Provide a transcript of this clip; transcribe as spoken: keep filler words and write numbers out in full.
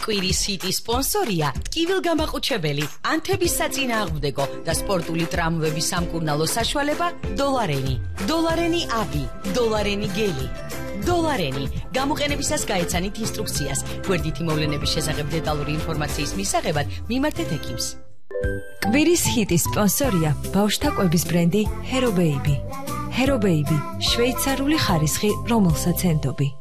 კვირის ჰიტის სპონსორია ტკივილგამაყუჩებელი, ანთების საწინააღმდეგო და სპორტული ტრამვების სამკურნალო საშუალება დოლარენი. დოლარენი ავი, დოლარენი გელი. დოლარენი. გამოყენებისას გაეცანით ინსტრუქციას. გვერდითი მოვლენების შესახებ დეტალური ინფორმაციის მისაღებად მიმართეთ ექიმს. კვირის ჰიტის სპონსორია ბავშვთა კვების ბრენდი Hero Baby. Hero Baby, შვეიცარიული ხარისხი, რომელსაც ენდობი.